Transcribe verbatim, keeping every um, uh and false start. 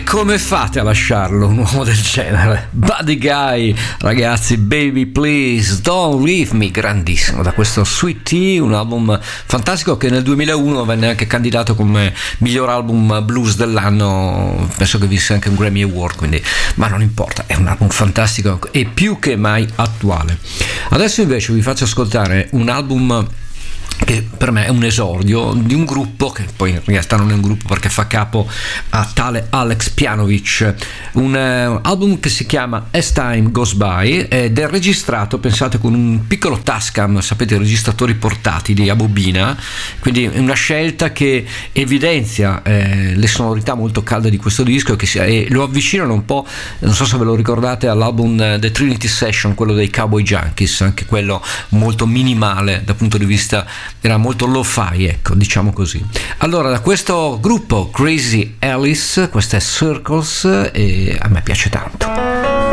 come fate a lasciarlo un uomo del genere? Buddy Guy, ragazzi, Baby Please Don't Leave Me, grandissimo, da questo Sweet Tea, un album fantastico che nel duemilauno venne anche candidato come miglior album blues dell'anno, penso che vinse anche un Grammy Award, quindi, ma non importa, è un album fantastico e più che mai attuale. Adesso invece vi faccio ascoltare un album che per me è un esordio di un gruppo che poi in realtà non è un gruppo perché fa capo a tale Alex Pianovic, un uh, album che si chiama As Time Goes By ed è registrato, pensate, con un piccolo Tascam, sapete, i registratori portatili a bobina, quindi è una scelta che evidenzia eh, le sonorità molto calde di questo disco che si, e lo avvicinano un po', non so se ve lo ricordate, all'album The Trinity Session, quello dei Cowboy Junkies, anche quello molto minimale dal punto di vista, era molto lo-fi, ecco, diciamo così. Allora, da questo gruppo Crazy Alice, questa è Circles e a me piace tanto.